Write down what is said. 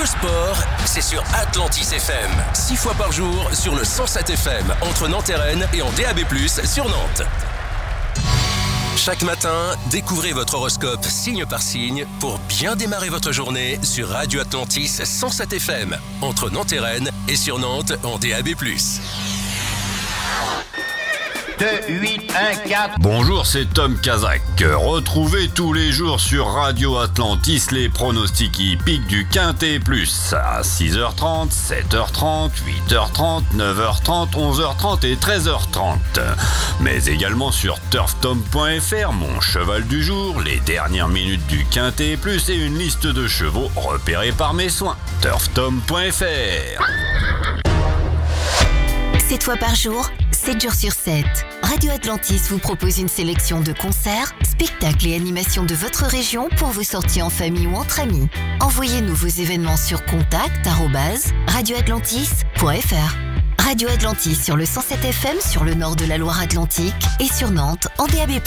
sport, c'est sur Atlantis FM. 6 fois par jour sur le 107 FM entre Nantes et Rennes et en DAB+, sur Nantes. Chaque matin, découvrez votre horoscope signe par signe pour bien démarrer votre journée sur Radio Atlantis 107 FM entre Nantes et Rennes et sur Nantes en DAB+. 2, 8, 1, 4. Bonjour, c'est Tom Kazak. Retrouvez tous les jours sur Radio Atlantis les pronostics hippiques du Quintet Plus à 6h30, 7h30, 8h30, 9h30, 11h30 et 13h30. Mais également sur turftom.fr, mon cheval du jour, les dernières minutes du Quintet Plus et une liste de chevaux repérés par mes soins. turftom.fr. 7 fois par jour, 7 jours sur 7. Radio Atlantis vous propose une sélection de concerts, spectacles et animations de votre région pour vos sorties en famille ou entre amis. Envoyez-nous vos événements sur contact@radioatlantis.fr. Radio Atlantis sur le 107 FM sur le nord de la Loire-Atlantique et sur Nantes en DAB+.